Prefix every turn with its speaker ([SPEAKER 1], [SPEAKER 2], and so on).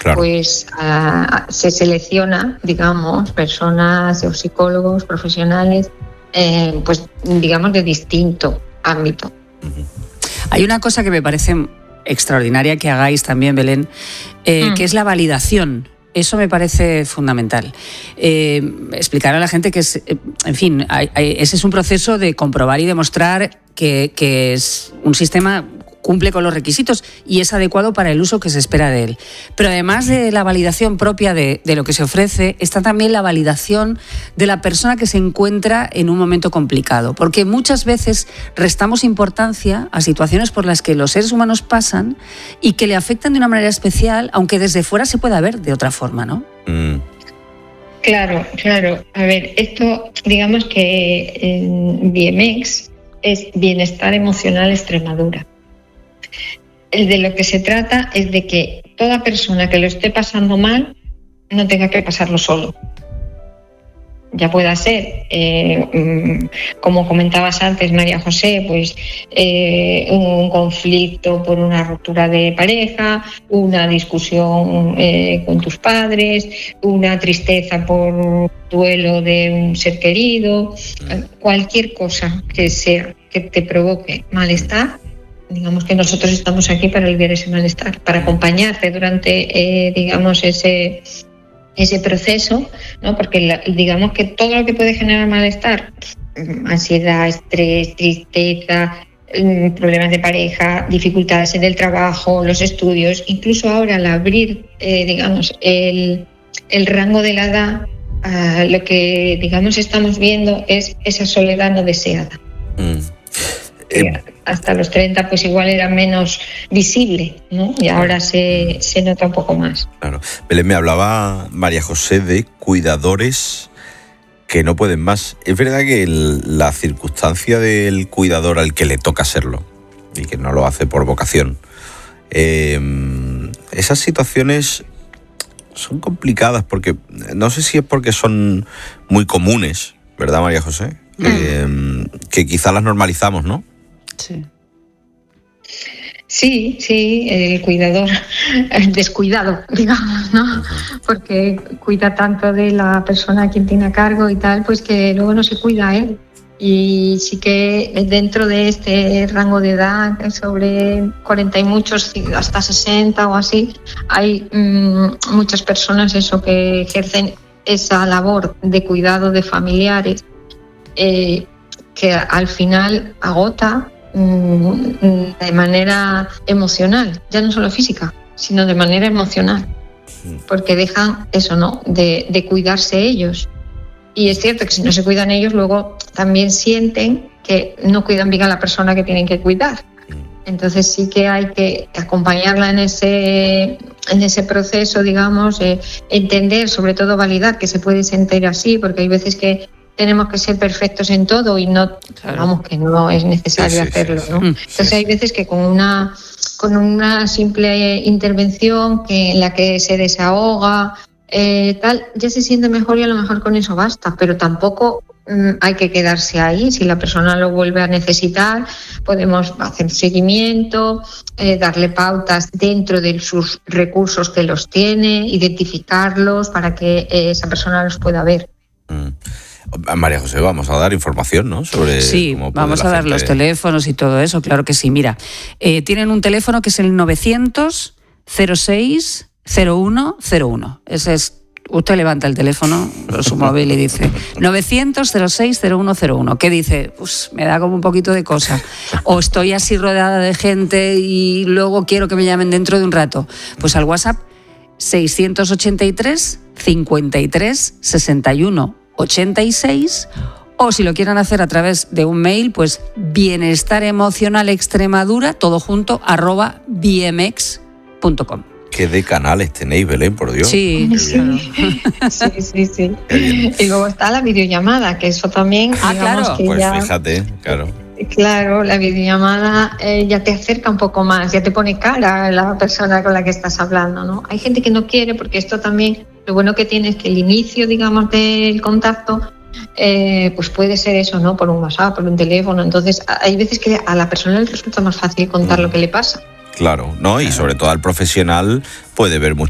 [SPEAKER 1] claro,
[SPEAKER 2] pues se selecciona, digamos, personas o psicólogos profesionales, pues digamos de distinto ámbito.
[SPEAKER 3] Hay una cosa que me parece extraordinaria que hagáis también, Belén, que es la validación. Eso me parece fundamental. Explicar a la gente que es, en fin, ese es un proceso de comprobar y demostrar que es un sistema cumple con los requisitos y es adecuado para el uso que se espera de él. Pero además de la validación propia de lo que se ofrece, está también la validación de la persona que se encuentra en un momento complicado. Porque muchas veces restamos importancia a situaciones por las que los seres humanos pasan y que le afectan de una manera especial, aunque desde fuera se pueda ver de otra forma, ¿no?
[SPEAKER 2] Claro. A ver, esto, digamos que en BMX es Bienestar Emocional Extremadura. De lo que se trata es de que toda persona que lo esté pasando mal no tenga que pasarlo solo. Ya pueda ser, como comentabas antes, María José, pues un conflicto por una ruptura de pareja, una discusión con tus padres, una tristeza por duelo de un ser querido, cualquier cosa que sea que te provoque malestar. Digamos que nosotros estamos aquí para aliviar ese malestar, para acompañarte durante, digamos, ese proceso, ¿no? Porque digamos que todo lo que puede generar malestar, ansiedad, estrés, tristeza, problemas de pareja, dificultades en el trabajo, los estudios, incluso ahora al abrir, digamos, el rango de la edad, lo que, digamos, estamos viendo es esa soledad no deseada. Hasta los 30 pues igual era menos visible, ¿no? Y ahora se nota un poco más.
[SPEAKER 1] Claro. Belén, me hablaba María José de cuidadores que no pueden más. Es verdad que la circunstancia del cuidador al que le toca serlo y que no lo hace por vocación, esas situaciones son complicadas porque no sé si es porque son muy comunes, ¿verdad, María José? Que quizás las normalizamos, ¿no?
[SPEAKER 2] Sí, el cuidador descuidado, digamos, ¿no? Porque cuida tanto de la persona a quien tiene a cargo y tal, pues que luego no se cuida a él. Y sí que dentro de este rango de edad, sobre 40 y muchos, hasta 60 o así, hay muchas personas que ejercen esa labor de cuidado de familiares, que al final agota de manera emocional, ya no solo física, sino de manera emocional, porque dejan eso, ¿no?, de cuidarse ellos. Y es cierto que si no se cuidan ellos, luego también sienten que no cuidan bien a la persona que tienen que cuidar. Entonces sí que hay que acompañarla en ese proceso, digamos, entender, sobre todo validar que se puede sentir así, porque hay veces que tenemos que ser perfectos en todo y no, vamos, que no es necesario hacerlo, ¿no? Entonces hay veces que con una simple intervención en la que se desahoga, ya se siente mejor y a lo mejor con eso basta, pero tampoco hay que quedarse ahí. Si la persona lo vuelve a necesitar, podemos hacer seguimiento, darle pautas dentro de sus recursos que los tiene, identificarlos para que esa persona los pueda ver.
[SPEAKER 1] María José, vamos a dar información, ¿no? Sobre cómo puede
[SPEAKER 3] vamos a dar los teléfonos y todo eso, claro que sí. Mira, tienen un teléfono que es el 900 06 0101. Ese es, usted levanta el teléfono, su móvil y dice 900 06 0101. ¿Qué dice? Pues me da como un poquito de cosa. O estoy así rodeada de gente y luego quiero que me llamen dentro de un rato. Pues al WhatsApp 683 53 61 86, o si lo quieren hacer a través de un mail, pues bienestaremocionalextremadura, todo junto, @bmx.com.
[SPEAKER 1] ¿Qué de canales tenéis, Belén, por Dios?
[SPEAKER 2] Sí. Y luego está la videollamada, que eso también,
[SPEAKER 3] claro.
[SPEAKER 2] Que
[SPEAKER 1] pues
[SPEAKER 2] ya,
[SPEAKER 1] fíjate, claro.
[SPEAKER 2] Claro, la videollamada ya te acerca un poco más, ya te pone cara a la persona con la que estás hablando, ¿no? Hay gente que no quiere, porque esto también, lo bueno que tiene es que el inicio, digamos, del contacto, pues puede ser eso, ¿no? Por un WhatsApp, por un teléfono. Entonces, hay veces que a la persona le resulta más fácil contar lo que le pasa.
[SPEAKER 1] Claro, ¿no? Y sobre todo al profesional puede ver mucho